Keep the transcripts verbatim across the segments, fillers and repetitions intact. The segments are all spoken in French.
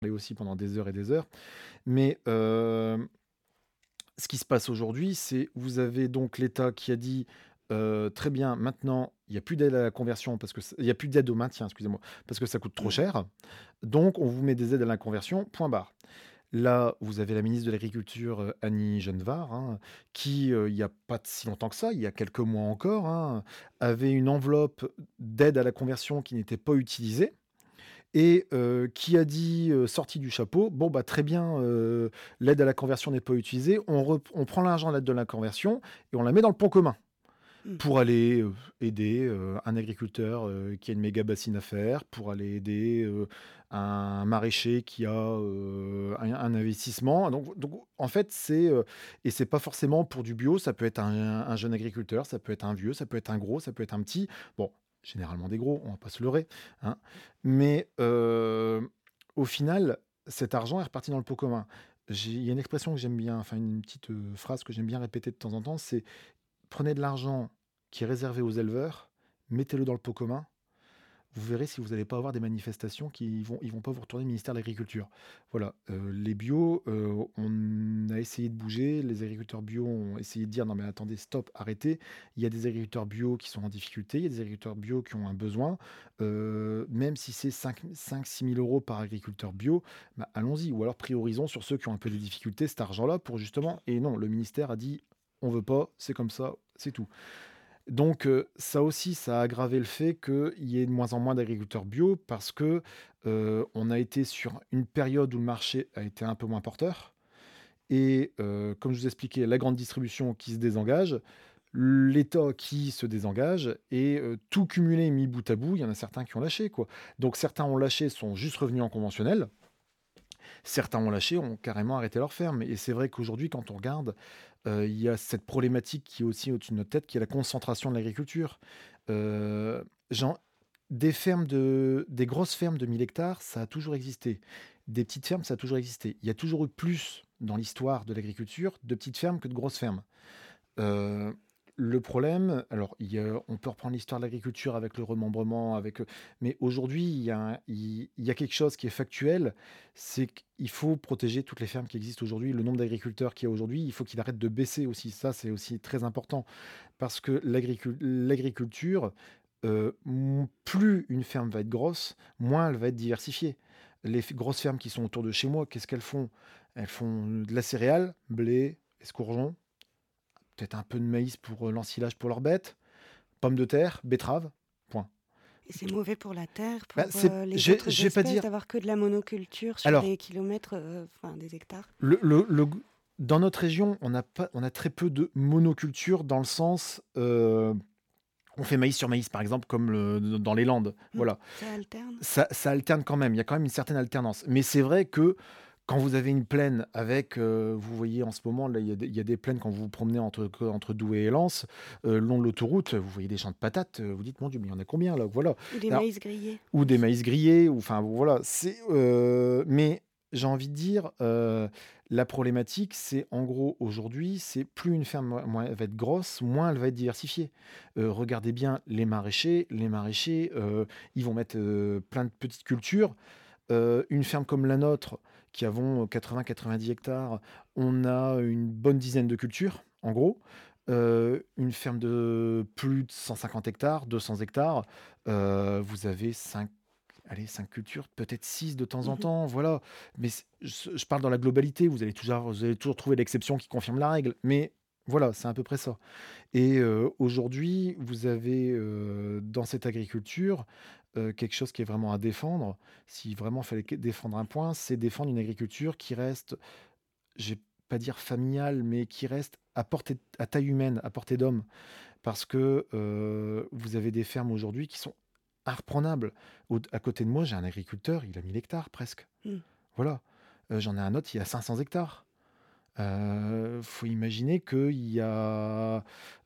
parler aussi pendant des heures et des heures. Mais, heu, ce qui se passe aujourd'hui, c'est vous avez donc l'État qui a dit, heu: «Très bien, maintenant, il y a plus d'aide à la conversion parce que c il y a plus d'aide au maintien, excusez-moi, parce que ça coûte trop Mmh. cher. Donc on vous met des aides à la conversion, point barre». Là, vous avez la ministre de l'Agriculture, heu, Annie Genevard, hein, qui, heu, il y a pas de si longtemps que ça, il y a quelques mois encore, hein, avait une enveloppe d'aide à la conversion qui n'était pas utilisée et heu, qui a dit, heu, sorti du chapeau: «Bon, bah, très bien, heu, l'aide à la conversion n'est pas utilisée, on rep on prend l'argent de l'aide de la conversion et on la met dans le pot commun». Mmh. Pour aller, heu, aider, heu, un agriculteur, heu, qui a une méga bassine à faire, pour aller aider, heu, un maraîcher qui a, heu, un un investissement. Donc donc en fait, c'est, heu et c'est pas forcément pour du bio, ça peut être un un jeune agriculteur, ça peut être un vieux, ça peut être un gros, ça peut être un petit. Bon, généralement des gros, on va pas se leurrer, hein. Mais, heu, au final, cet argent est reparti dans le pot commun. J'ai il y a une expression que j'aime bien, enfin une petite, heu, phrase que j'aime bien répéter de temps en temps, c'est: «Prenez de l'argent qui est réservé aux éleveurs, mettez-le dans le pot commun. Vous verrez si vous n'allez pas avoir des manifestations qui vont ils vont pas vous retourner le ministère de l'Agriculture». Voilà, heu, les bio, heu, on a essayé de bouger, les agriculteurs bio ont essayé de dire: «Non mais attendez, stop, arrêtez». Il y a des agriculteurs bio qui sont en difficulté, il y a des agriculteurs bio qui ont un besoin, heu, même si c'est cinq six mille euros par agriculteur bio, bah, allons-y ou alors priorisons sur ceux qui ont un peu des difficultés cet argent-là pour justement et non, le ministère a dit: «On veut pas, c'est comme ça, c'est tout». Donc, heu, ça aussi, ça a aggravé le fait qu'il y ait de moins en moins d'agriculteurs bio parce que, heu, on a été sur une période où le marché a été un peu moins porteur et heu, comme je vous expliquais, la grande distribution qui se désengage, l'État qui se désengage et heu, tout cumulé mis bout à bout, il y en a certains qui ont lâché, quoi. Donc certains ont lâché, sont juste revenus en conventionnel. Certains ont lâché, ont carrément arrêté leur ferme et c'est vrai qu'aujourd'hui, quand on regarde, heu, il y a cette problématique qui est aussi au-dessus de notre tête, qui est la concentration de l'agriculture. Heu, genre, des fermes de des grosses fermes de mille hectares, ça a toujours existé. Des petites fermes, ça a toujours existé. Il y a toujours eu plus, dans l'histoire de l'agriculture, de petites fermes que de grosses fermes. Heu, le problème, alors il y a on peut reprendre l'histoire de l'agriculture avec le remembrement, avec, heu mais aujourd'hui, il y a un il il y a quelque chose qui est factuel, c'est qu'il faut protéger toutes les fermes qui existent aujourd'hui. Le nombre d'agriculteurs qu'il y a aujourd'hui, il faut qu'il arrête de baisser aussi. Ça, c'est aussi très important parce que l'agricul l'agriculture, heu, m plus une ferme va être grosse, moins elle va être diversifiée. Les f grosses fermes qui sont autour de chez moi, qu'est-ce qu'elles font? Elles font de la céréale, blé, escourgeons, peut-être un peu de maïs pour, heu, l'ensilage pour leurs bêtes, pommes de terre, betteraves, point. Et c'est mauvais pour la terre, Bah, pour, c'est heu, les je vais autres je vais pas espèces dire d'avoir que de la monoculture sur alors, des kilomètres, heu, enfin des hectares? le le le g dans notre région, on n'a pas on a très peu de monoculture dans le sens, heu, on fait maïs sur maïs, par exemple, comme le dans les Landes, Mmh. voilà. Ça alterne? Ça ça alterne quand même, il y a quand même une certaine alternance. Mais c'est vrai que quand vous avez une plaine avec, heu, vous voyez en ce moment là, il y a des il y a des plaines quand vous vous promenez entre que entre Douai et Lens, heu, le long de l'autoroute, vous voyez des champs de patates, heu, vous dites: «Mon Dieu, mais il y en a combien là?» Voilà. Ou des Alors maïs grillés ou des aussi? maïs grillés ou enfin voilà, c'est, heu, mais j'ai envie de dire, heu, la problématique, c'est en gros aujourd'hui, c'est plus une ferme moi moi elle va être grosse, moins elle va être diversifiée. Heu, regardez bien les maraîchers, les maraîchers, heu, ils vont mettre, heu, plein de petites cultures. Heu, une ferme comme la nôtre, qui avons quatre-vingts quatre-vingt-dix hectares, on a une bonne dizaine de cultures, en gros. Heu, une ferme de plus de cent cinquante hectares, deux cents hectares, heu, vous avez cinq, allez cinq cultures, peut-être six de temps en Mmh. temps, voilà. Mais c je je parle dans la globalité, vous allez toujours vous allez toujours trouver l'exception qui confirme la règle, mais voilà, c'est à peu près ça. Et heu, aujourd'hui, vous avez, heu, dans cette agriculture, heu, quelque chose qui est vraiment à défendre. Si vraiment il fallait que défendre un point, c'est défendre une agriculture qui reste, je vais pas dire familiale, mais qui reste à portée à taille humaine, à portée d'homme. Parce que, heu, vous avez des fermes aujourd'hui qui sont imprenables. Au à côté de moi, j'ai un agriculteur, il a mille hectares presque. Mmh. Voilà. Heu, j'en ai un autre, il a cinq cents hectares. Heu, faut imaginer qu'il y a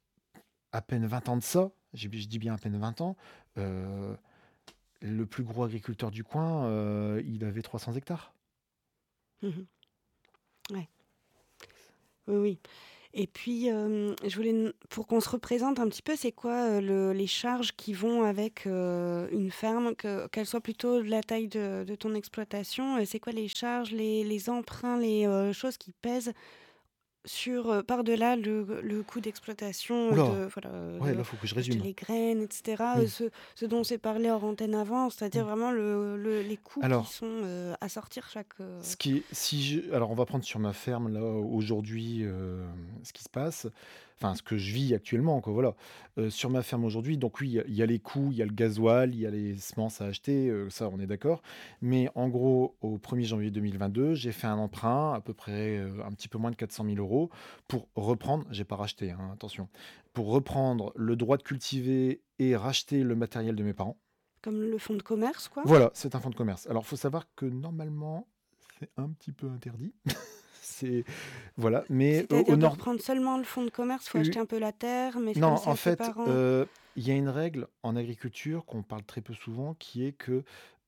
à peine vingt ans de ça, j'ai je dis bien à peine vingt ans, heu, le plus gros agriculteur du coin, heu, il avait trois cents hectares. Mmh. Ouais. Oui, oui. Et puis, hem, je voulais n pour qu'on se représente un petit peu, c'est quoi, heu, le les charges qui vont avec, heu, une ferme, que qu'elle soit plutôt de la taille de de ton exploitation, heu, c'est quoi les charges, les les emprunts, les, heu, choses qui pèsent sur, heu, par-delà le le coût d'exploitation, Ouh heu, là! de voilà, heu, Ouais, de là, faut que je d'acheter résume. les graines et cetera, heu, Oui. ce ce dont on s'est parlé hors antenne avant, c'est-à-dire Mmh. vraiment le le les coûts qui Alors, sont, heu, à sortir chaque, heu ce qui est si je alors on va prendre sur ma ferme là, aujourd'hui, hem, ce qui se passe, enfin ce que je vis actuellement quoi, voilà. Heu, sur ma ferme aujourd'hui, donc oui, il y a il y a les coûts, il y a le gasoil, il y a les semences à acheter, heu, ça on est d'accord. Mais en gros, au premier janvier deux mille vingt-deux, j'ai fait un emprunt à peu près, heu, un petit peu moins de quatre cent mille euros pour reprendre j'ai pas racheté, hein, attention, pour reprendre le droit de cultiver et racheter le matériel de mes parents. comme le fonds de commerce, quoi? Voilà, c'est un fonds de commerce. Alors, faut savoir que normalement, c'est un petit peu interdit. C'est voilà, mais au au C'est-à-dire de nord reprendre seulement le fonds de commerce, faut u acheter un peu la terre, mais comme non, c'est en à tes fait, parents. heu, il y a une règle en agriculture qu'on parle très peu souvent qui est que,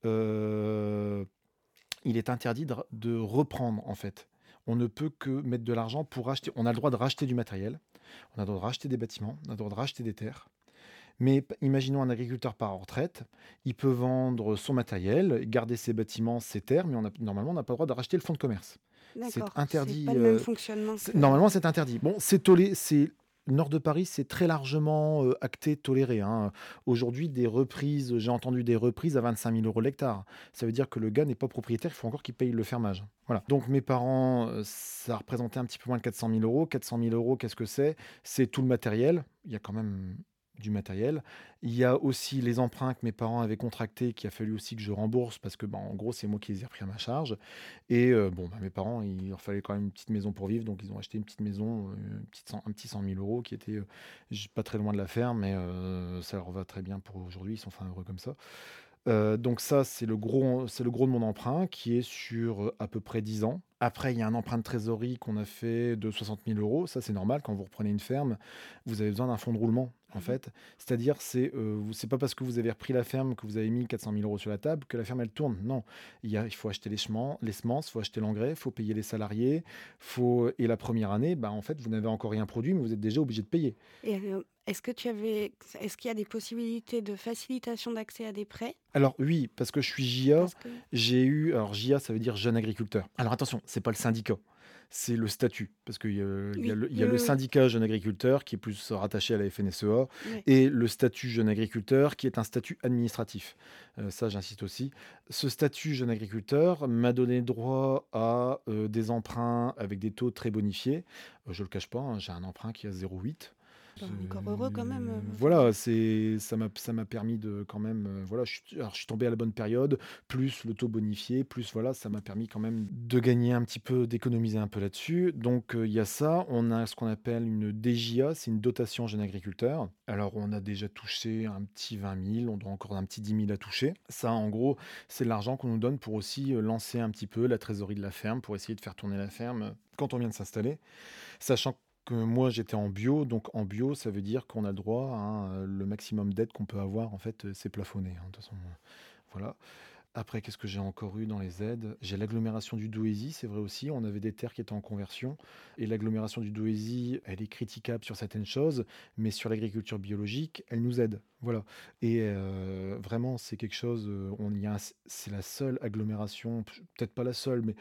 heu, il est interdit de r de reprendre, en fait. On ne peut que mettre de l'argent pour racheter on a le droit de racheter du matériel, on a le droit de racheter des bâtiments, on a le droit de racheter des terres. Mais p imaginons un agriculteur part en retraite, il peut vendre son matériel, garder ses bâtiments, ses terres, mais on a normalement, on n'a pas le droit de racheter le fonds de commerce. C'est D'accord, c'est pas interdit, le même heu, fonctionnement c'est que normalement, c'est interdit. Bon, c'est tolé c'est nord de Paris, c'est très largement, heu, acté, toléré, hein. Aujourd'hui, des reprises, j'ai entendu des reprises à vingt-cinq mille euros l'hectare. Ça veut dire que le gars n'est pas propriétaire, il faut encore qu'il paye le fermage. Voilà. Donc mes parents, heu, ça représentait un petit peu moins de quatre cent mille euros. quatre cent mille euros, qu'est-ce que c'est? C'est tout le matériel. Il y a quand même du matériel. Il y a aussi les emprunts que mes parents avaient contractés, qu'il a fallu aussi que je rembourse parce que, bah, en gros, c'est moi qui les ai repris à ma charge. Et heu, bon, bah, mes parents, il leur fallait quand même une petite maison pour vivre, donc ils ont acheté une petite maison, heu, une petite cent un petit cent mille euros qui était, heu, j pas très loin de la ferme, mais heu, ça leur va très bien pour aujourd'hui, ils sont fin heureux comme ça. Heu, donc ça, c'est le gros c'est le gros de mon emprunt qui est sur, heu, à peu près dix ans. Après, il y a un emprunt de trésorerie qu'on a fait de soixante mille euros. Ça, c'est normal quand vous reprenez une ferme, vous avez besoin d'un fonds de roulement, en mmh fait. C'est-à-dire, c'est, heu, vous c'est pas parce que vous avez repris la ferme, que vous avez mis quatre cent mille euros sur la table que la ferme, elle tourne. Non, il y a il faut acheter les chemen les semences, il faut acheter l'engrais, il faut payer les salariés, faut et la première année, bah, en fait, vous n'avez encore rien produit, mais vous êtes déjà obligé de payer. et heu, est-ce que tu avais est-ce qu'il y a des possibilités de facilitation d'accès à des prêts? Alors oui, parce que je suis J A, Parce que j'ai eu alors J A, ça veut dire jeune agriculteur. Alors attention, c'est pas le syndicat, c'est le statut. Parce qu'il y a il y a oui, le il y oui, a le oui, oui, syndicat jeune agriculteur qui est plus rattaché à la F N S E A ouais. et le statut jeune agriculteur qui est un statut administratif. Heu, ça, j'insiste aussi. Ce statut jeune agriculteur m'a donné droit à, heu, des emprunts avec des taux très bonifiés. Heu, je le cache pas, hein, j'ai un emprunt qui est à zéro virgule huit. Bah, C'est encore heureux quand même, heu, voilà, enfin, c'est ça m'a ça m'a permis de quand même, heu, voilà, je suis alors je suis tombé à la bonne période, plus le taux bonifié, plus voilà, ça m'a permis quand même de gagner un petit peu, d'économiser un peu là-dessus. Donc, heu, il y a ça. On a ce qu'on appelle une D J A, c'est une dotation jeune agriculteur. Alors on a déjà touché un petit vingt mille, on doit encore un petit dix mille à toucher. Ça, en gros, c'est de l'argent qu'on nous donne pour aussi, heu, lancer un petit peu la trésorerie de la ferme, pour essayer de faire tourner la ferme, heu, quand on vient de s'installer. Sachant que moi, j'étais en bio, donc en bio, ça veut dire qu'on a le droit à, heu, le maximum d'aide qu'on peut avoir, en fait, heu, c'est plafonné, hein, de toute façon, heu, voilà. Après, qu'est-ce que j'ai encore eu dans les aides? J'ai l'agglomération du Douaisis, c'est vrai aussi, on avait des terres qui étaient en conversion et l'agglomération du Douaisis, elle est critiquable sur certaines choses, mais sur l'agriculture biologique, elle nous aide, voilà. Et heu, vraiment, c'est quelque chose, heu, on y a un c'est la seule agglomération, peut-être pas la seule, mais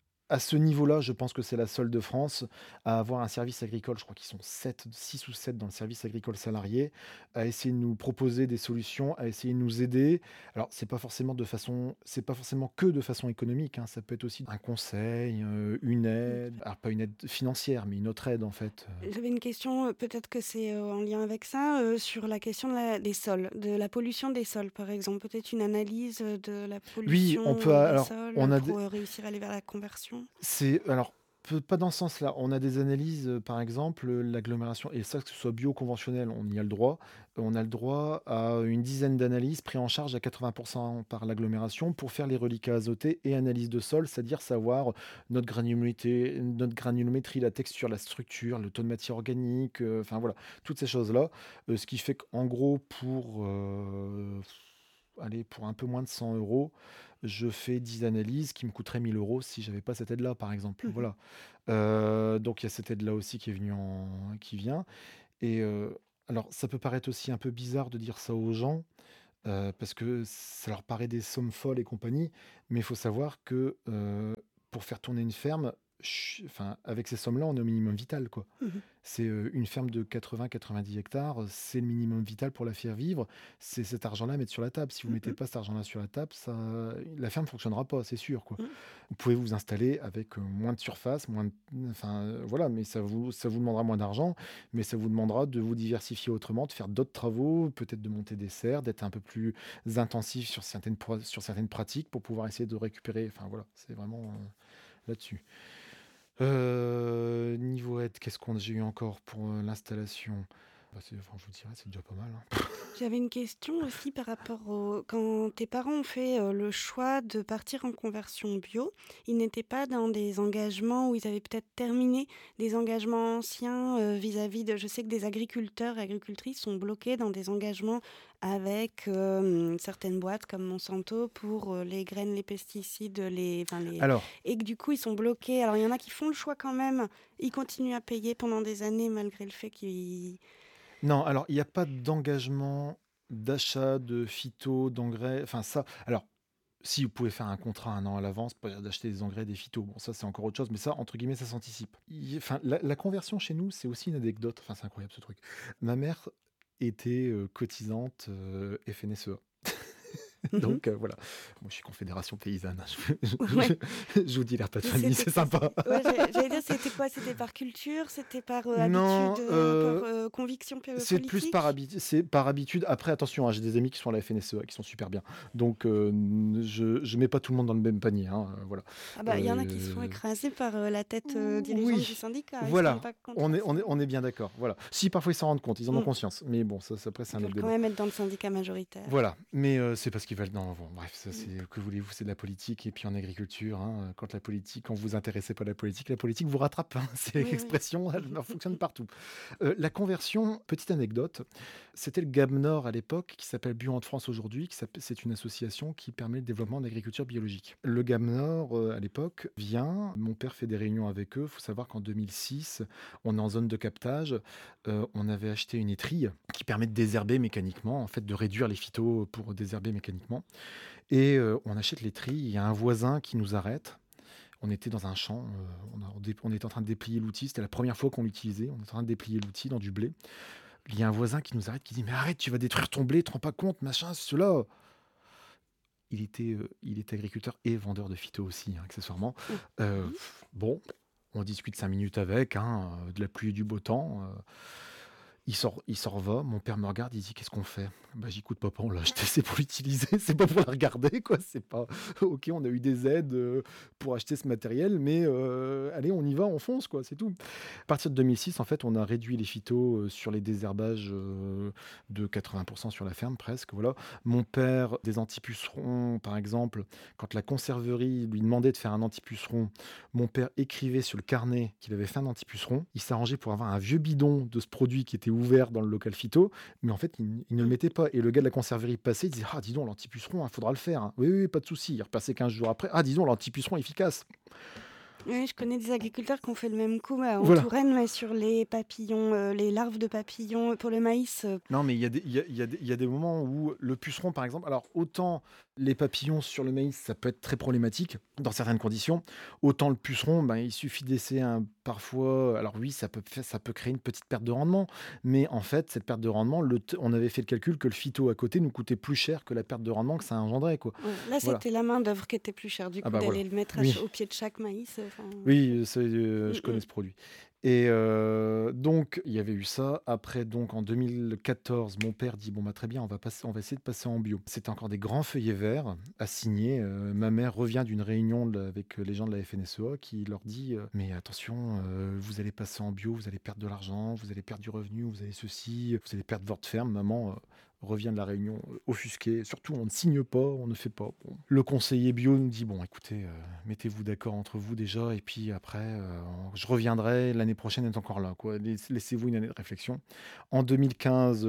à ce niveau-là, je pense que c'est la seule de France à avoir un service agricole. Je crois qu'ils sont sept, six ou sept dans le service agricole salarié, à essayer de nous proposer des solutions, à essayer de nous aider. Alors, c'est pas forcément de façon c'est pas forcément que de façon économique, hein, ça peut être aussi un conseil, heu, une mmh. aide, alors pas une aide financière, mais une autre aide en fait, heu. J'avais une question, heu, peut-être que c'est, heu, en lien avec ça, heu, sur la question de la des sols, de la pollution des sols, par exemple. Peut-être une analyse, heu, de la Oui, on peut pollution, heu, a des alors sols, on heu, a pour, des heu, réussir à aller vers la conversion? C'est alors, peu pas dans ce sens-là. On a des analyses, heu, par exemple, heu, l'agglomération et ça, que ce soit bio, conventionnel, on y a le droit. On a le droit à une dizaine d'analyses prises en charge à quatre-vingts par l'agglomération pour faire les reliquats azotés et analyse de sol, c'est-à-dire savoir notre granularité notre granulométrie, la texture, la structure, le taux de matière organique, heu, enfin voilà, toutes ces choses-là. Heu, ce qui fait qu'en gros pour, heu, allez, pour un peu moins de cent euros, je fais dix analyses qui me coûteraient mille euros si j'avais pas cette aide-là, par exemple. Mmh mh. Voilà. Heu, donc il y a cette aide-là aussi qui est venue en qui vient et heu, alors ça peut paraître aussi un peu bizarre de dire ça aux gens, heu, parce que ça leur paraît des sommes folles et compagnie, mais il faut savoir que, heu, pour faire tourner une ferme, ch enfin, avec ces sommes-là, on est au minimum vital, quoi. Mmh mh. C'est, heu, une ferme de quatre-vingts quatre-vingt-dix hectares, c'est le minimum vital pour la faire vivre. C'est cet argent-là à mettre sur la table. Si vous Mmh mettez mh. pas cet argent-là sur la table, ça la ferme fonctionnera pas, c'est sûr, quoi. Mmh. Vous pouvez vous installer avec, heu, moins de surface, moins de enfin, heu, voilà, mais ça vous ça vous demandera moins d'argent, mais ça vous demandera de vous diversifier autrement, de faire d'autres travaux, peut-être de monter des serres, d'être un peu plus intensif sur certaines pro sur certaines pratiques pour pouvoir essayer de récupérer enfin, voilà, c'est vraiment, heu, là-dessus. Heu, niveau aide, qu'est-ce qu'on j'ai eu encore pour, heu, l'installation? Bah, c'est enfin, je vous dirais, c'est déjà pas mal, hein. J'avais une question aussi par rapport au quand tes parents ont fait, heu, le choix de partir en conversion bio, ils n'étaient pas dans des engagements où ils avaient peut-être terminé des engagements anciens, heu, vis-à-vis de je sais que des agriculteurs et agricultrices sont bloqués dans des engagements avec, hem, certaines boîtes comme Monsanto pour, heu, les graines, les pesticides, les enfin les Alors, et que du coup ils sont bloqués. Alors il y en a qui font le choix quand même, ils continuent à payer pendant des années malgré le fait qu'ils non, alors il y a pas d'engagement d'achat de phyto, d'engrais, enfin ça alors, si vous pouvez faire un contrat un an à l'avance, pas d'acheter des engrais, des phytos, bon ça c'est encore autre chose, mais ça entre guillemets «ça s'anticipe». Il enfin la la conversion chez nous, c'est aussi une anecdote, enfin c'est incroyable ce truc. Ma mère était, heu, cotisante, heu, F N S E A. mmh Donc heu, voilà. Moi je suis confédération paysanne, hein, je Ouais. je je vous dis leur pas de Mais famille, c'était c'est quoi? sympa. C'était ouais, j'allais j'allais dire, c'était quoi? C'était par culture? C'était par, heu, habitude, Non, heu, par, heu heu, conviction pe c'est plus par politique? habitude. C'est par habitude. Après attention, hein, j'ai des amis qui sont à la F N S E A, qui sont super bien. Donc heu, n je je mets pas tout le monde dans le même panier, hein, heu, voilà. Ah bah, il y en a qui se font Heu, écraser par, heu, la tête, heu, dirigeante du oui, syndicat. Ils se rendent voilà, pas compte on que est on c'est est on est bien d'accord, voilà. Si parfois ils s'en rendent compte, ils en ont mmh, conscience, mais bon ça ça après c'est ils un autre veulent quand débat. même être dans le syndicat majoritaire. Voilà, mais heu, c'est parce qu'ils veulent non, bon bref, ça Mmh. c'est que voulez-vous? C'est de la politique et puis en agriculture, hein, quand la politique quand vous vous intéressez pas à la politique, la politique vous rattrape, hein. C'est Oui, oui. l'expression, elle fonctionne partout. Heu, la conversion, petite anecdote, c'était le GABNOR à l'époque, qui s'appelle Bio en France aujourd'hui, qui s'appelle c'est une association qui permet le développement d'agriculture biologique. Le GABNOR, heu, à l'époque, vient, mon père fait des réunions avec eux. Il faut savoir qu'en deux mille six, on est en zone de captage, heu, on avait acheté une étrille qui permet de désherber mécaniquement, en fait, de réduire les phytos pour désherber mécaniquement et heu, on achète l'étrille, il y a un voisin qui nous arrête. On était dans un champ, heu, on a on dé on était en train de déplier l'outil, c'était la première fois qu'on l'utilisait. On était en train de déplier l'outil dans du blé. Il y a un voisin qui nous arrête, qui dit: «Mais arrête, tu vas détruire ton blé, tu te rends pas compte, machin, cela». Il était, heu, il était agriculteur et vendeur de phyto aussi, hein, accessoirement. Mmh. Heu, Mmh. bon, on discute cinq minutes avec, hein, heu, de la pluie et du beau temps, heu il sort il s'en va, mon père me regarde, il dit: «Qu'est-ce qu'on fait?» Bah, j'écoute «Papa, on l'a acheté, c'est pour l'utiliser, c'est pas pour la regarder, quoi, c'est pas OK, on a eu des aides, heu, pour acheter ce matériel, mais heu, allez, on y va, on fonce, quoi, c'est tout». À partir de deux mille six, en fait, on a réduit les phytos, heu, sur les désherbages, heu, de quatre-vingts sur la ferme presque, voilà. Mon père, des antipucerons, par exemple, quand la conserverie lui demandait de faire un antipuceron, mon père écrivait sur le carnet qu'il avait fait un antipuceron. Il s'arrangeait pour avoir un vieux bidon de ce produit qui était ouvert dans le local phyto, mais en fait, il, il ne le Mmh. mettait pas. Et le gars de la conserverie passait, il disait: «Ah, dis donc, l'antipuceron, il faudra le faire, hein. Oui, oui, pas de souci». Il repassait quinze jours après: «Ah, dis donc, l'antipuceron efficace». Oui, je connais des agriculteurs qui ont fait le même coup, bah, en Voilà. Touraine, mais sur les papillons, heu, les larves de papillons, pour le maïs, heu Non, mais il y a des il y a il y a des il y a des moments où le puceron, par exemple, alors autant les papillons sur le maïs, ça peut être très problématique dans certaines conditions, autant le puceron, ben, il suffit d'essayer un parfois alors oui, ça peut faire ça peut créer une petite perte de rendement, mais en fait, cette perte de rendement, le t on avait fait le calcul que le phyto à côté nous coûtait plus cher que la perte de rendement que ça engendrait, quoi. ouais, là, Voilà. c'était la main-d'œuvre qui était plus chère, du Ah coup, bah, voilà. d'aller le mettre à ch Oui. au pied de chaque maïs, heu, enfin, OK. Oui, c'est, heu, Mmh je mh. connais ce produit et heu, donc il y avait eu ça. Après donc en deux mille quatorze, mon père dit: «Bon, bah, très bien, on va passer on va essayer de passer en bio». C'était encore des grands feuillets verts à signer, heu, ma mère revient d'une réunion de avec les gens de la F N S E A qui leur dit, heu: «Mais attention, heu, vous allez passer en bio, vous allez perdre de l'argent, vous allez perdre du revenu, vous allez ceci, vous allez perdre votre ferme, maman, heu». revient de la réunion euh, offusqué. Surtout, on ne signe pas, on ne fait pas. Bon. Le conseiller bio nous dit, bon, écoutez, euh, mettez-vous d'accord entre vous déjà, et puis après, euh, on- je reviendrai, l'année prochaine est encore là, quoi. Laiss- Laissez-vous une année de réflexion. En deux mille quinze,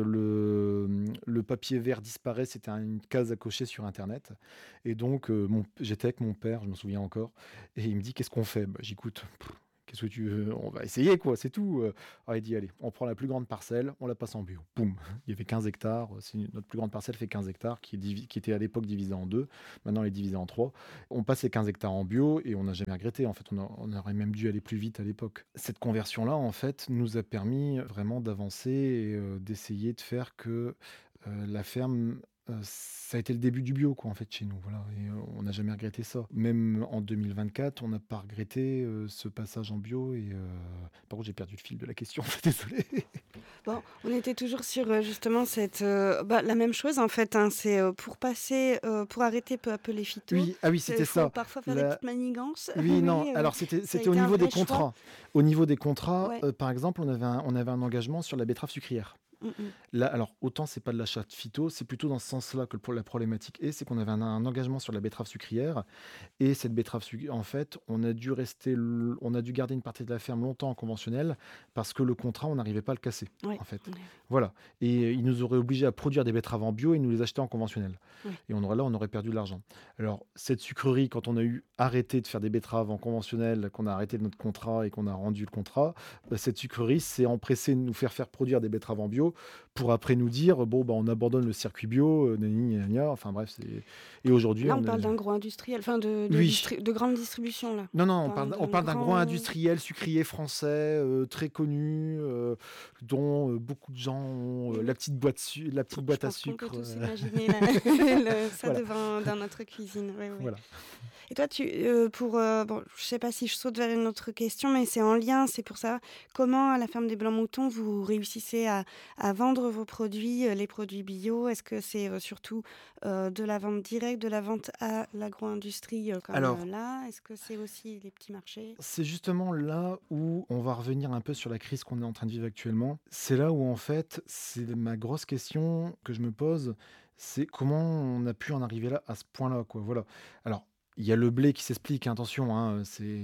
le, le papier vert disparaît, c'était une case à cocher sur Internet. Et donc, euh, mon- j'étais avec mon père, je me souviens encore, et il me dit, qu'est-ce qu'on fait? Bah, j'écoute. Qu'est-ce que tu veux? On va essayer, quoi, c'est tout. Euh. Alors, il dit, allez, on prend la plus grande parcelle, on la passe en bio. Boum. Il y avait quinze hectares. C'est une- notre plus grande parcelle fait quinze hectares, qui, est divi- qui était à l'époque divisée en deux. Maintenant, elle est divisée en trois. On passe les quinze hectares en bio et on n'a jamais regretté. En fait, on, a- on aurait même dû aller plus vite à l'époque. Cette conversion-là, en fait, nous a permis vraiment d'avancer et euh, d'essayer de faire que euh, la ferme. euh, ça a été le début du bio, quoi, en fait, chez nous. Voilà. Et euh, on n'a jamais regretté ça. Même en deux mille vingt-quatre, on n'a pas regretté euh, ce passage en bio. Et euh, par contre, j'ai perdu le fil de la question. Désolé. Bon, on était toujours sur, heu, justement cette, heu, bah, la même chose en fait, hein, c'est, heu, pour passer, heu, pour arrêter peu à peu les phytos, Oui, ah oui, c'est il c'était faut ça. parfois faire des La- petites manigances, Oui, non. mais heu, Alors, c'était ça a c'était au été un niveau des vrai choix. contrats. Au niveau des contrats, Ouais. euh, par exemple, on avait un, on avait un engagement sur la betterave sucrière. Mmh mh. Là, alors, autant c'est pas de l'achat de phyto, c'est plutôt dans ce sens-là que le pro- la problématique est, c'est qu'on avait un, un engagement sur la betterave sucrière. Et cette betterave, sucrée, en fait, on a dû rester, l- on a dû garder une partie de la ferme longtemps en conventionnel parce que le contrat, on n'arrivait pas à le casser, Ouais, en fait. ouais, Voilà. Et ils nous auraient obligés à produire des betteraves en bio et nous les acheter en conventionnel. ouais. Et on aurait là, on aurait perdu de l'argent. Alors, cette sucrerie, quand on a eu arrêté de faire des betteraves en conventionnel, qu'on a arrêté notre contrat et qu'on a rendu le contrat, bah, cette sucrerie s'est empressée de nous faire faire produire des betteraves en bio pour après nous dire, bon, bah, on abandonne le circuit bio, euh, nani, nani, nani. Enfin bref, c'est... Et aujourd'hui, Là, on on parle est... d'agro-industriel, enfin de de Oui, distri de grande distribution là. non, non, On on parle parle, on d'un parle d'un gros grand industriel sucrier français euh, très connu, euh, dont euh, beaucoup de gens ont euh, mmh la petite boîte, su- la petite Je boîte à pense qu'on peut sucre. tous euh, imaginer la le ça voilà, devant dans notre cuisine, oui, oui. voilà. Et toi, tu, heu, pour, heu, bon, je sais pas si je saute vers une autre question, mais c'est en lien, c'est pour ça. Comment, à la ferme des Blancs-Moutons, vous réussissez à à vendre vos produits, heu, les produits bio? Est-ce que c'est, heu, surtout, heu, de la vente directe, de la vente à l'agro-industrie, heu, comme, heu, Alors, là? Est-ce que c'est aussi les petits marchés? c'est justement là où on va revenir un peu sur la crise qu'on est en train de vivre actuellement. C'est là où, en fait, c'est ma grosse question que je me pose, c'est comment on a pu en arriver là, à ce point-là, quoi. Voilà. Alors, il y a le blé qui s'explique, hein, attention, hein, c'est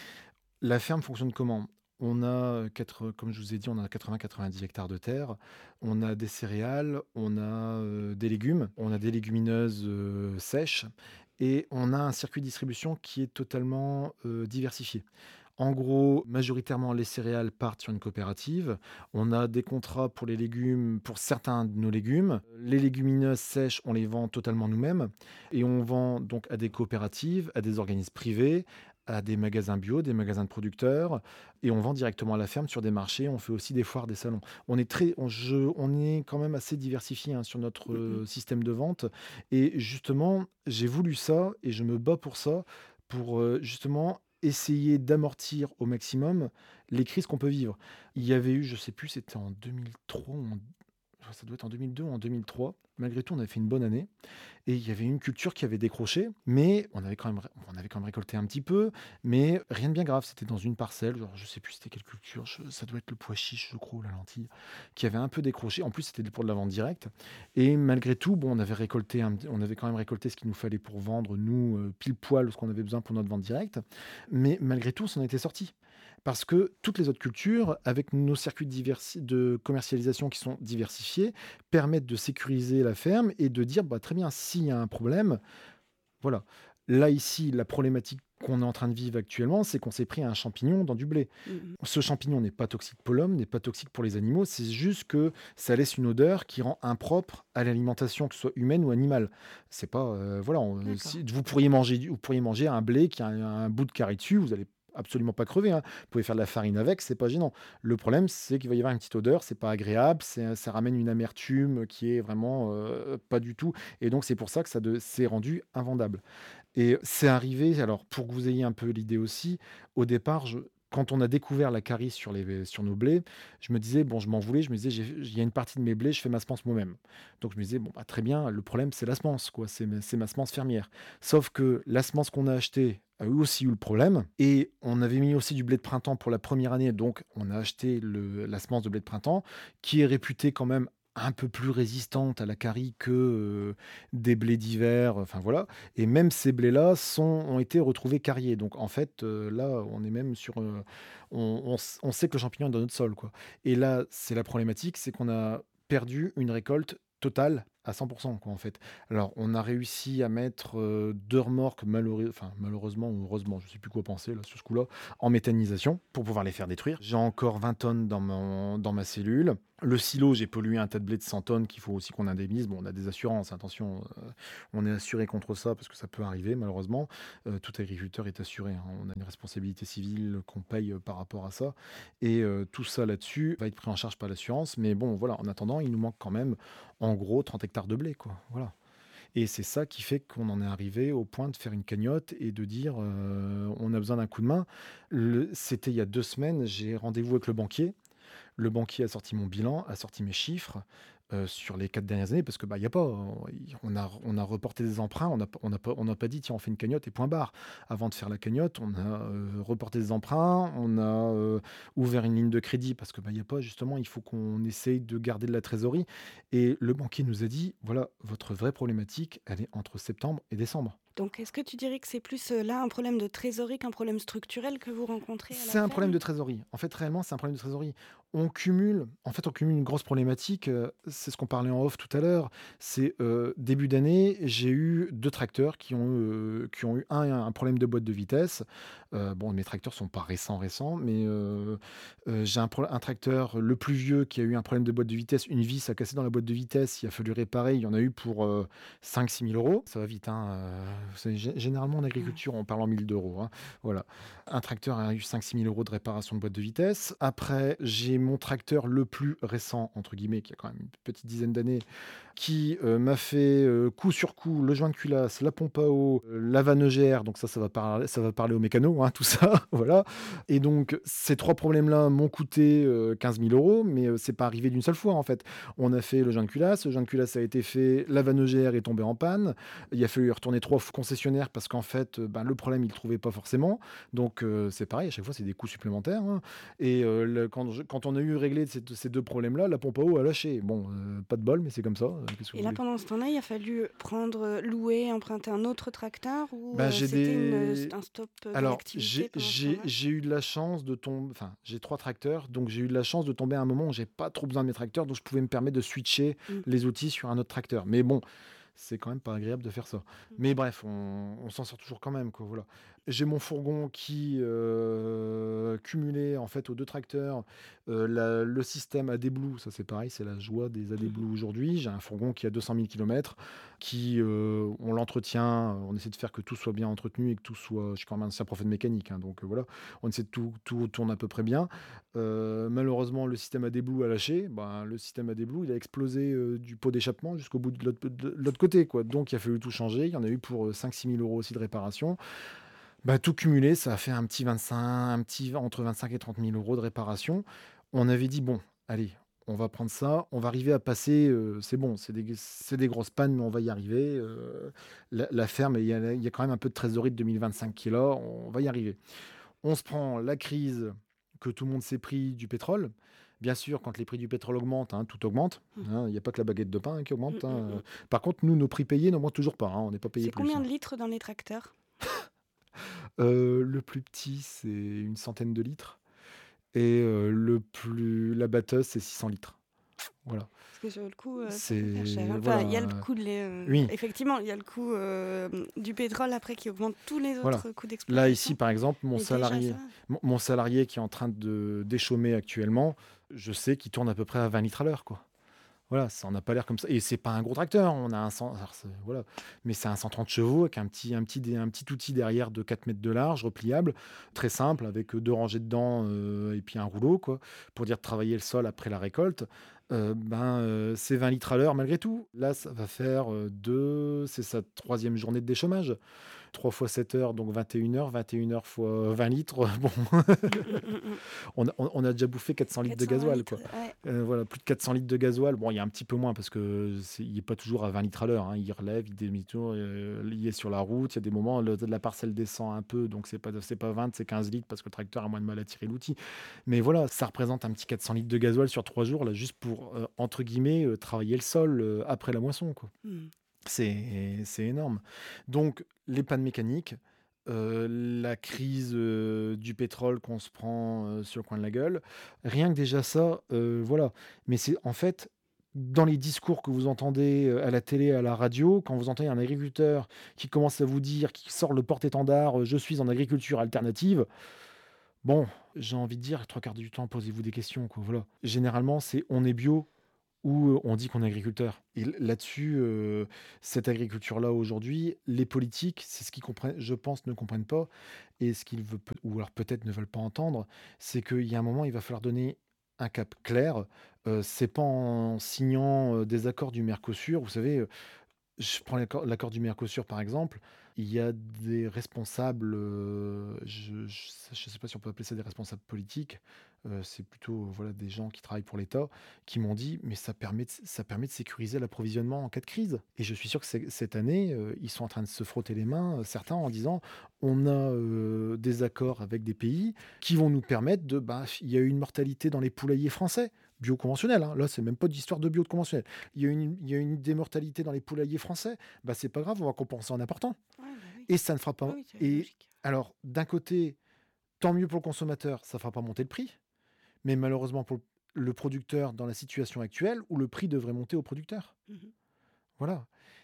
la ferme fonctionne comment? On a, quatre comme je vous ai dit, on a quatre-vingts à quatre-vingt-dix hectares de terre. On a des céréales, on a, heu, des légumes, on a des légumineuses, heu, sèches et on a un circuit de distribution qui est totalement, heu, diversifié. En gros, majoritairement, les céréales partent sur une coopérative. On a des contrats pour les légumes, pour certains de nos légumes. Les légumineuses sèches, on les vend totalement nous-mêmes et on vend donc à des coopératives, à des organismes privés, à des magasins bio, des magasins de producteurs et on vend directement à la ferme sur des marchés. On fait aussi des foires, des salons. On est très, on, je- on est quand même assez diversifié hein, sur notre Mmh mh. euh, système de vente et justement, j'ai voulu ça et je me bats pour ça, pour euh, justement essayer d'amortir au maximum les crises qu'on peut vivre. Il y avait eu, je sais plus, c'était en deux mille trois ou en- ça doit être en deux mille deux ou en deux mille trois. Malgré tout, on avait fait une bonne année. Et il y avait une culture qui avait décroché, mais on avait quand même, ré- on avait quand même récolté un petit peu, mais rien de bien grave. C'était dans une parcelle, genre, je sais plus c'était quelle culture, je- ça doit être le pois chiche, je crois, ou la lentille, qui avait un peu décroché. En plus, c'était pour de la vente directe. Et malgré tout, bon, on avait récolté, un- on avait quand même récolté ce qu'il nous fallait pour vendre, nous, euh, pile poil, ce qu'on avait besoin pour notre vente directe. Mais malgré tout, on s'en était sorti. Parce que toutes les autres cultures, avec nos circuits de, diversi- de commercialisation qui sont diversifiés, permettent de sécuriser la ferme et de dire bah, très bien, s'il y a un problème, voilà. Là, ici, la problématique qu'on est en train de vivre actuellement, c'est qu'on s'est pris un champignon dans du blé. Mmh mh. Ce champignon n'est pas toxique pour l'homme, n'est pas toxique pour les animaux, c'est juste que ça laisse une odeur qui rend impropre à l'alimentation, que ce soit humaine ou animale. C'est pas, euh, voilà, on- D'accord. si, vous pourriez manger, du- vous pourriez manger un blé qui a un, un bout de carie dessus, vous allez absolument pas crever, hein. Vous pouvez faire de la farine avec, c'est pas gênant. Le problème, c'est qu'il va y avoir une petite odeur, c'est pas agréable, c'est- ça ramène une amertume qui est vraiment euh, pas du tout. Et donc c'est pour ça que ça de- s'est rendu invendable. Et c'est arrivé, alors pour que vous ayez un peu l'idée aussi, au départ, je- quand on a découvert la carie sur, les, sur nos blés, je me disais, bon, je m'en voulais, je me disais, j'ai- il y a une partie de mes blés, je fais ma semence moi-même. Donc je me disais, bon, bah, très bien, le problème, c'est la semence, quoi, c'est ma c'est ma semence fermière. Sauf que la semence qu'on a achetée a eu aussi eu le problème, et on avait mis aussi du blé de printemps pour la première année, donc on a acheté le- la semence de blé de printemps, qui est réputée quand même un peu plus résistantes à la carie que, heu, des blés d'hiver, enfin voilà, et même ces blés-là sont ont été retrouvés cariés. Donc en fait, heu, là, on est même sur, heu, on on s on sait que le champignon est dans notre sol, quoi, et là, c'est la problématique, c'est qu'on a perdu une récolte totale à cent pour cent, quoi, en fait. Alors on a réussi à mettre, heu, deux remorques malheureux enfin malheureusement ou heureusement, je sais plus quoi penser là, sur ce coup-là, en méthanisation pour pouvoir les faire détruire. J'ai encore vingt tonnes dans mon dans ma cellule. Le silo, j'ai pollué un tas de blé de cent tonnes qu'il faut aussi qu'on indemnise. Bon, on a des assurances, attention, heu, on est assuré contre ça parce que ça peut arriver malheureusement. Heu, tout agriculteur est assuré, hein. On a une responsabilité civile qu'on paye, heu, par rapport à ça, et heu, tout ça là-dessus va être pris en charge par l'assurance. Mais bon, voilà, en attendant, il nous manque quand même, en gros, trente hectares de blé, quoi, voilà, et c'est ça qui fait qu'on en est arrivé au point de faire une cagnotte et de dire, heu: «On a besoin d'un coup de main». Le C'était il y a deux semaines, j'ai rendez-vous avec le banquier. Le banquier a sorti mon bilan, a sorti mes chiffres, heu, sur les quatre dernières années parce que, bah, il y a pas, il on a on a reporté des emprunts, on n'a p on n'a pas on n'a pas dit: «Tiens, on fait une cagnotte et point barre». Avant de faire la cagnotte, on a, heu, reporté des emprunts, on a, heu, ouvert une ligne de crédit parce que, bah, il y a pas justement, il faut qu'on essaye de garder de la trésorerie, et le banquier nous a dit: «Voilà, votre vraie problématique, elle est entre septembre et décembre». Donc est-ce que tu dirais que c'est plus, heu, là, un problème de trésorerie qu'un problème structurel que vous rencontrez à la C'est un problème ferme? de trésorerie. En fait, réellement, c'est un problème de trésorerie. On cumule en fait, on cumule une grosse problématique, heu, c'est ce qu'on parlait en off tout à l'heure. C'est, heu, début d'année, j'ai eu deux tracteurs qui ont, heu, qui ont eu un un problème de boîte de vitesse. Heu, bon, mes tracteurs sont pas récents, récents, mais, heu heu, j'ai un pro un tracteur, le plus vieux, qui a eu un problème de boîte de vitesse. Une vis a cassé dans la boîte de vitesse, il a fallu réparer. Il y en a eu pour, heu, cinq six mille €. Ça va vite, hein, heu, c'est gé généralement en Mmh. agriculture, on parle en mille d'euros, hein, voilà. Un tracteur a eu cinq six mille euros de réparation de boîte de vitesse. Après, j'ai mon tracteur le plus «récent» entre guillemets, qui a quand même une petite dizaine d'années, qui, heu, m'a fait, heu, coup sur coup, le joint de culasse, la pompe à eau, heu, la vanneugère, donc ça, ça va parler ça va parler aux mécanos, hein, tout ça, voilà, et donc ces trois problèmes-là m'ont coûté, heu, quinze mille €, mais, heu, c'est pas arrivé d'une seule fois, en fait. On a fait le joint de culasse, le joint de culasse a été fait, la vanneugère est tombée en panne. Il a fallu retourner trois fois concessionnaire parce qu'en fait, heu, ben, le problème, il le trouvait pas forcément. Donc, heu, c'est pareil, à chaque fois, c'est des coûts supplémentaires, hein, et heu, le quand je quand on a eu réglé ces deux ces deux problèmes-là, la pompe à eau a lâché. Bon, heu, pas de bol, mais c'est comme ça, heu, qu'est-ce que Et vous là, voulez? pendant ce temps-là, il a fallu prendre, heu, louer, emprunter un autre tracteur ou, Ben, heu, j'ai c'était une, heu, des un stop, heu, de alors, l'activité j'ai pendant ce j'ai temps-là? j'ai eu de la chance de tomber, enfin, j'ai trois tracteurs, donc j'ai eu de la chance de tomber à un moment où j'ai pas trop besoin de mes tracteurs, donc je pouvais me permettre de switcher Mmh. les outils sur un autre tracteur. Mais bon, c'est quand même pas agréable de faire ça. Mmh. Mais bref, on on s'en sort toujours quand même, quoi, voilà. J'ai mon fourgon qui, heu, cumulait en fait aux deux tracteurs, heu, la le système A D Blue, ça c'est pareil, c'est la joie des A D Mmh. Blue aujourd'hui. J'ai un fourgon qui a deux cent mille kilomètres, qui, heu, on l'entretient, on essaie de faire que tout soit bien entretenu et que tout soit, je suis quand même un ancien prof de mécanique, hein, donc, heu, voilà, on essaie de tout tout tourne à peu près bien. Heu, malheureusement, le système A D Blue a lâché. Ben, le système A D Blue, il a explosé, heu, du pot d'échappement jusqu'au bout de l'autre de l'autre côté, quoi. Donc il a fallu tout changer. Il y en a eu pour, heu, cinq six mille euros aussi de réparation. Bah, tout cumulé, ça a fait un petit vingt-cinq un petit entre vingt-cinq et trente mille euros de réparation. On avait dit: «Bon, allez, on va prendre ça, on va arriver à passer, heu, c'est bon, c'est des c'est des grosses pannes, mais on va y arriver, heu, la la ferme, il y a il y a quand même un peu de trésorerie de deux mille vingt-cinq qui est là, on va y arriver». On se prend la crise que tout le monde s'est pris du pétrole. Bien sûr, quand les prix du pétrole augmentent, hein, tout augmente, Mmh. hein, il y a pas que la baguette de pain, hein, qui Mmh, augmente, mmh hein, mh. heu. Par contre, nous, nos prix payés n'augmentent toujours pas, hein, on n'est pas payé C'est plus, combien hein. de litres dans les tracteurs? Heu, le plus petit, c'est une centaine de litres, et heu, le plus la batteuse, c'est six cents litres. Voilà. Parce que sur le coup, heu, ça peut faire cher, C'est hein. Enfin, il y a le voilà, coût de l'é heu, oui, effectivement, il y a le coût, hem, du pétrole après qui augmente tous les voilà. autres coûts Là, ici, d'exploitation, par exemple, mon mais déjà ça. salarié mon mon salarié qui est en train de d'échaumer actuellement, je sais qu'il tourne à peu près à vingt litres à l'heure, quoi. Voilà, ça en a pas l'air comme ça, et c'est pas un gros tracteur, on a un cent alors c'est voilà, mais c'est un cent trente chevaux avec un petit un petit dé un petit outil derrière de quatre mètres de large, repliable, très simple avec, heu, deux rangées dedans, heu et puis un rouleau, quoi, pour dire travailler le sol après la récolte. Heu, ben, heu, c'est vingt litres à l'heure malgré tout. Là, ça va faire, heu, deux c'est sa troisième journée de déchômage. trois fois sept heures, donc vingt et une heures. vingt et une heures fois vingt litres, bon, Mmh mh, mmh mh. on a on on a déjà bouffé quatre cents litres de quatre cent vingt gasoil, litres, quoi. ouais. Heu, voilà, plus de quatre cents litres de gasoil. Bon, il y a un petit peu moins parce que c'est il est pas toujours à vingt litres à l'heure, hein. Il relève, il demi-tour, heu, il est sur la route. Il y a des moments, le la parcelle descend un peu, donc c'est pas c'est pas vingt, c'est quinze litres parce que le tracteur a moins de mal à tirer l'outil. Mais voilà, ça représente un petit quatre cents litres de gasoil sur trois jours, là, juste pour, heu, entre guillemets, heu, «travailler le sol», heu, après la moisson, quoi. Mmh. C'est c'est énorme. Donc les pannes mécaniques, heu, la crise, heu, du pétrole qu'on se prend, heu, sur le coin de la gueule. Rien que déjà ça, heu, voilà. Mais c'est en fait, dans les discours que vous entendez, heu, à la télé, à la radio, quand vous entendez un agriculteur qui commence à vous dire, qui sort le porte-étendard, heu: «Je suis en agriculture alternative», bon, j'ai envie de dire trois quarts du temps, posez-vous des questions, quoi, voilà. Généralement, c'est: «On est bio», où, heu, on dit qu'on est agriculteur et l là-dessus, heu, cette agriculture-là aujourd'hui, les politiques, c'est ce qu'ils comprennent, je pense, ne comprennent pas et ce qu'ils veulent peut ou alors peut-être ne veulent pas entendre, c'est qu'il y a un moment, il va falloir donner un cap clair. Heu, c'est pas en signant, heu, des accords du Mercosur, vous savez, heu, je prends l'accord l'accord du Mercosur, par exemple, il y a des responsables, heu, je je sais sais pas si on peut appeler ça des responsables politiques, heu, c'est plutôt, euh, voilà, des gens qui travaillent pour l'État, qui m'ont dit: «Mais ça permet de ça permet de sécuriser l'approvisionnement en cas de crise» et je suis sûr que c'est cette année, heu, ils sont en train de se frotter les mains, heu, certains, en disant: «On a, heu, des accords avec des pays qui vont nous permettre de» bah, il y a eu une mortalité dans les poulaillers français, bio conventionnels, hein, là, c'est même pas d'histoire de bio de conventionnel. Il y a une il y a une des mortalités dans les poulaillers français, bah, c'est pas grave, on va compenser en important Ouais, bah, oui. et ça ne fera Oui, pas oui, c'est et logique. alors d'un côté, tant mieux pour le consommateur, ça fera pas monter le prix, mais malheureusement pour le producteur dans la situation actuelle où le prix devrait monter au producteur. Mmh mh. Voilà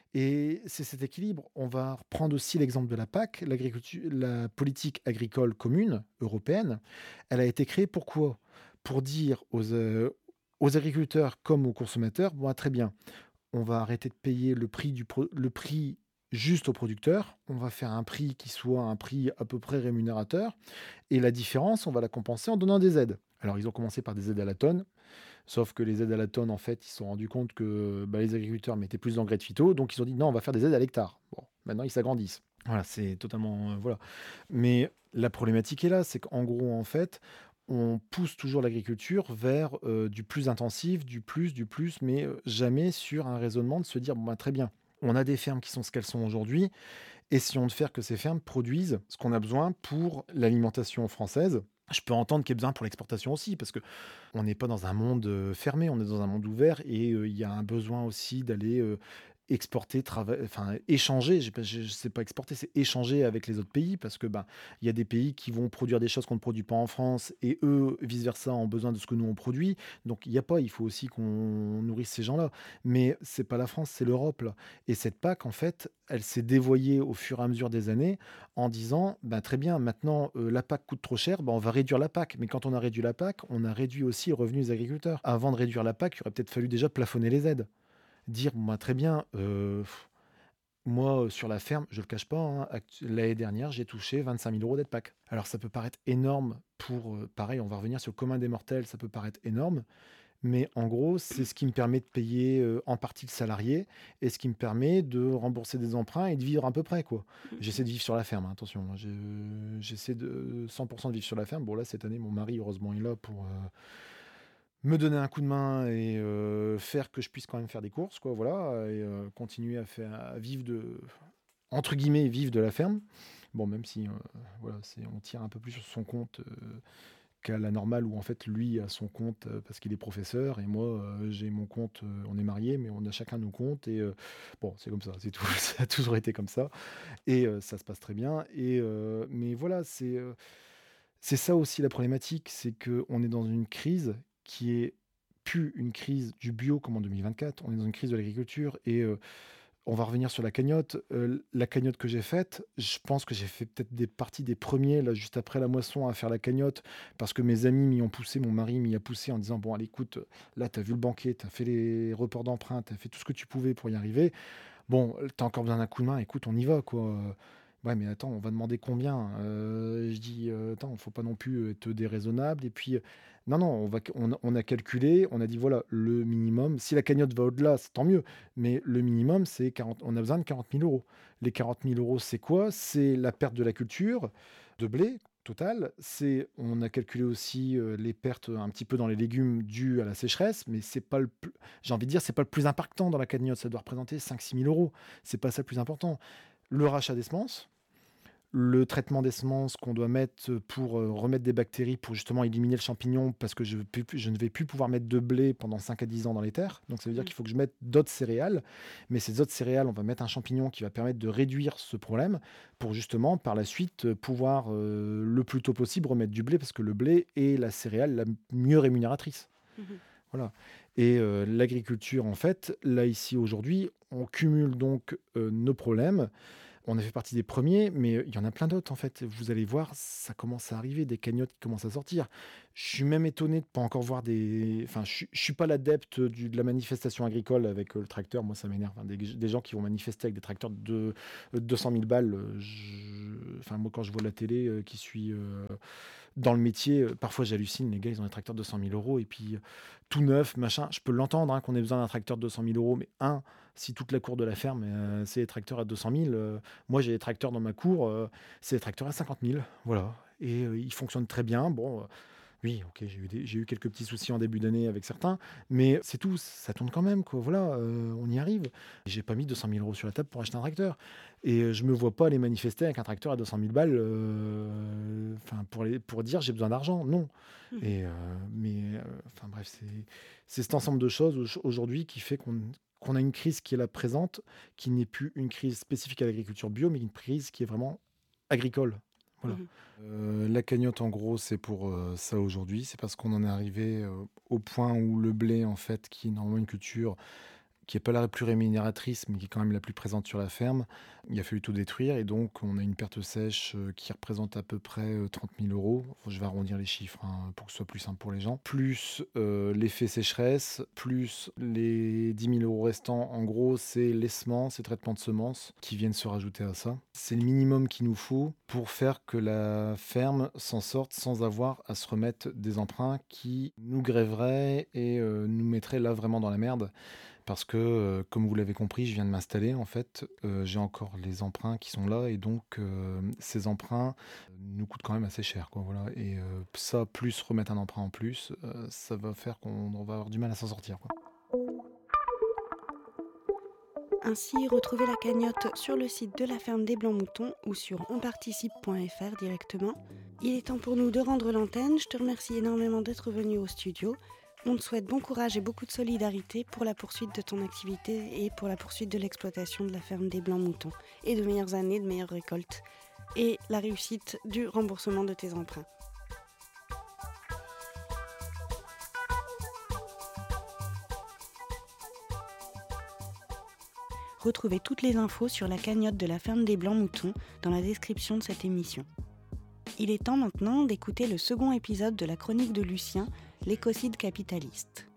et c'est cet équilibre. On va reprendre aussi l'exemple de la P A C, l'agricultu la politique agricole commune européenne. Elle a été créée pourquoi? Pour dire aux, heu, aux agriculteurs comme aux consommateurs: «Bon, ah, très bien, on va arrêter de payer le prix du pro le prix juste au producteur. On va faire un prix qui soit un prix à peu près rémunérateur et la différence, on va la compenser en donnant des aides». Alors ils ont commencé par des aides à la tonne, sauf que les aides à la tonne, en fait, ils se sont rendus compte que, bah, les agriculteurs mettaient plus d'engrais de phyto, donc ils ont dit: «Non, on va faire des aides à l'hectare». Bon, maintenant ils s'agrandissent. Voilà, c'est totalement, heu, voilà. Mais la problématique est là, c'est qu'en gros, en fait, on pousse toujours l'agriculture vers, heu, du plus intensif, du plus, du plus, mais, heu, jamais sur un raisonnement de se dire: «Bon, bah, très bien, on a des fermes qui sont ce qu'elles sont aujourd'hui, essayons de faire que ces fermes produisent ce qu'on a besoin pour l'alimentation française». Je peux entendre qu'il y ait besoin pour l'exportation aussi, parce qu'on n'est pas dans un monde, heu, fermé, on est dans un monde ouvert et heu, il y a un besoin aussi d'aller, heu, exporter, trava enfin échanger, j'ai pas je je sais pas exporter, c'est échanger avec les autres pays parce que, ben, il y a des pays qui vont produire des choses qu'on ne produit pas en France et eux, vice versa, ont besoin de ce que nous on produit. Donc il y a pas il faut aussi qu'on nourrisse ces gens-là. Mais c'est pas la France, c'est l'Europe, là et cette P A C, en fait, elle s'est dévoyée au fur et à mesure des années en disant: «Ben, très bien, maintenant, heu, la P A C coûte trop cher, ben, on va réduire la P A C». Mais quand on a réduit la P A C, on a réduit aussi le revenu des agriculteurs. Avant de réduire la P A C, il aurait peut-être fallu déjà plafonner les aides. Dire: «Bon, ben, très bien, heu, moi, heu, sur la ferme, je le cache pas, hein, actu l'année dernière, j'ai touché vingt-cinq mille euros d'aides P A C». Alors ça peut paraître énorme pour, heu, pareil, on va revenir sur le commun des mortels, ça peut paraître énorme, mais en gros, c'est ce qui me permet de payer, heu, en partie le salarié et ce qui me permet de rembourser des emprunts et de vivre à peu près, quoi. Mmh J'essaie mh. de vivre sur la ferme, hein, attention, hein, je j'essaie de cent de vivre sur la ferme. Bon là, cette année, mon mari, heureusement, est là pour, heu, me donner un coup de main et heu, faire que je puisse quand même faire des courses, quoi, voilà, et heu, continuer à faire à vivre de entre guillemets «vivre de la ferme». Bon, même si, heu, voilà, c'est on tire un peu plus sur son compte, heu, qu'à la normale où en fait lui a son compte, heu, parce qu'il est professeur et moi, heu, j'ai mon compte, heu, on est mariés, mais on a chacun nos comptes et heu, bon, c'est comme ça, c'est tout. Ça a toujours été comme ça et heu, ça se passe très bien et heu, mais voilà, c'est, heu, c'est ça aussi la problématique, c'est qu'on est dans une crise qui est plus une crise du bio comme en deux mille vingt-quatre, on est dans une crise de l'agriculture et heu, on va revenir sur la cagnotte. Heu, la cagnotte que j'ai faite, je pense que j'ai fait peut-être des parties des premiers là, juste après la moisson, à faire la cagnotte parce que mes amis m'y ont poussé, mon mari m'y a poussé en disant: «Bon allez écoute, là tu as vu le banquier, tu as fait les reports d'emprunt, tu as fait tout ce que tu pouvais pour y arriver. Bon, tu as encore besoin d'un coup de main, écoute on y va quoi, heu». «Ouais mais attends, on va demander combien?» Heu, je dis: «Heu, attends, il ne faut pas non plus être déraisonnable. Et puis, euh, non, non, on, va, on, a on a calculé, on a dit, voilà, le minimum, si la cagnotte va au-delà, c'est tant mieux, mais le minimum, c'est quarante, on a besoin de quarante mille euros. Les quarante mille euros, c'est quoi? C'est la perte de la culture de blé total. C'est, on a calculé aussi euh, les pertes un petit peu dans les légumes dues à la sécheresse, mais c'est pas le plus, j'ai envie de dire, c'est pas le plus impactant dans la cagnotte. Ça doit représenter cinq six mille euros. C'est pas ça le plus important. Le rachat des semences, le traitement des semences qu'on doit mettre pour euh, remettre des bactéries pour justement éliminer le champignon parce que je, peux plus- je ne vais plus pouvoir mettre de blé pendant cinq à dix ans dans les terres. Donc ça veut dire Mmh. qu'il faut que je mette d'autres céréales. Mais ces autres céréales, on va mettre un champignon qui va permettre de réduire ce problème pour justement par la suite euh, pouvoir euh, le plus tôt possible remettre du blé parce que le blé est la céréale la mieux rémunératrice. Mmh. Voilà. Et euh, l'agriculture, en fait, là, ici, aujourd'hui, on cumule donc euh, nos problèmes. On a fait partie des premiers, mais il y en a plein d'autres, en fait. Vous allez voir, ça commence à arriver, des cagnottes qui commencent à sortir. Je suis même étonné de ne pas encore voir des... Enfin, je ne suis pas l'adepte du- de la manifestation agricole avec euh, le tracteur. Moi, ça m'énerve. Enfin, des, des gens qui vont manifester avec des tracteurs de euh, deux cent mille balles. euh, je- Enfin, moi, quand je vois la télé, euh, qui suis euh, dans le métier, euh, parfois j'hallucine. Les gars, ils ont des tracteurs de deux cent mille euros et puis euh, tout neuf, machin. Je peux l'entendre hein, qu'on ait besoin d'un tracteur de deux cent mille euros, mais un, si toute la cour de la ferme, euh, c'est des tracteurs à deux cent mille, euh, moi j'ai des tracteurs dans ma cour, euh, c'est des tracteurs à cinquante mille. Voilà. Et euh, ils fonctionnent très bien. Bon, euh, oui, ok, j'ai eu, des- j'ai eu quelques petits soucis en début d'année avec certains, mais c'est tout, ça tourne quand même, quoi. Voilà, euh, on y arrive. J'ai pas mis deux cent mille euros sur la table pour acheter un tracteur. Et euh, je me vois pas aller manifester avec un tracteur à deux cent mille balles, euh, enfin, pour, aller- pour dire j'ai besoin d'argent. Non. Mmh. Et, euh, mais, euh, enfin bref, c'est, c'est cet ensemble de choses au- aujourd'hui qui fait qu'on, qu'on a une crise qui est là présente, qui n'est plus une crise spécifique à l'agriculture bio, mais une crise qui est vraiment agricole. Voilà. Mmh. Euh, la cagnotte, en gros, c'est pour euh, ça aujourd'hui. C'est parce qu'on en est arrivé euh, au point où le blé, en fait, qui est normalement une culture qui n'est pas la plus rémunératrice, mais qui est quand même la plus présente sur la ferme, il a fallu tout détruire. Et donc, on a une perte sèche euh, qui représente à peu près euh, trente mille euros. Enfin, je vais arrondir les chiffres hein, pour que ce soit plus simple pour les gens. Plus euh, l'effet sécheresse, plus les dix mille euros restants. En gros, c'est les semences, les traitements de semences qui viennent se rajouter à ça. C'est le minimum qu'il nous faut pour faire que la ferme s'en sorte sans avoir à se remettre des emprunts qui nous grèveraient et euh, nous mettraient là vraiment dans la merde. Parce que, euh, comme vous l'avez compris, je viens de m'installer. En fait, euh, j'ai encore les emprunts qui sont là. Et donc, euh, ces emprunts nous coûtent quand même assez cher, quoi, voilà. Et euh, ça, plus remettre un emprunt en plus, euh, ça va faire qu'on on va avoir du mal à s'en sortir, quoi. Ainsi, retrouvez la cagnotte sur le site de la ferme des Blancs-Moutons ou sur onparticipe point f r directement. Il est temps pour nous de rendre l'antenne. Je te remercie énormément d'être venu au studio. On te souhaite bon courage et beaucoup de solidarité pour la poursuite de ton activité et pour la poursuite de l'exploitation de la ferme des Blancs-Moutons et de meilleures années, de meilleures récoltes et la réussite du remboursement de tes emprunts. Retrouvez toutes les infos sur la cagnotte de la ferme des Blancs-Moutons dans la description de cette émission. Il est temps maintenant d'écouter le second épisode de la chronique de Lucien, l'écocide capitaliste.